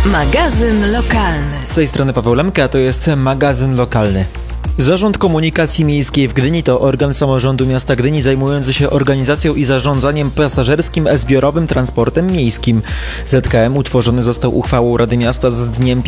Magazyn lokalny. Z tej strony Paweł Lemke, a to jest magazyn lokalny. Zarząd Komunikacji Miejskiej w Gdyni to organ samorządu miasta Gdyni zajmujący się organizacją i zarządzaniem pasażerskim zbiorowym transportem miejskim. ZKM utworzony został uchwałą Rady Miasta z dniem